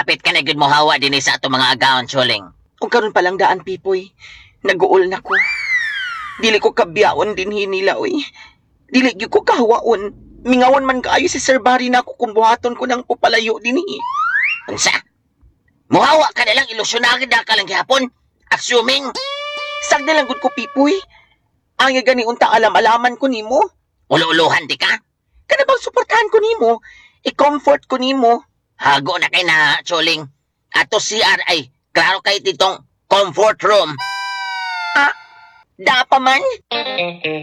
hapit ka na gud mo hawa dinhi sa ato mga agaon, Choling. Kung karon palang daan, Pipoy, naguol na ko. Dili ko kabyaon din hinila, oy. Dili gyud ko kahawaon. Mingawan man kaayo si Sir Barry na ako kung buhaton ko ng pupalayo din Unsa? Muhawa ka na lang, ilusyonagin na ka lang gihapon. Assuming, Sagda lang gud ko, Pipoy. Ang gani unta alam-alaman ko nimo. ulo-uluhan di ka. Kana bang suportahan ko nimo? I-comfort ko nimo. Hago na kay na, Choling. Ato CR ay, klaro kay titong comfort room. Da pa man?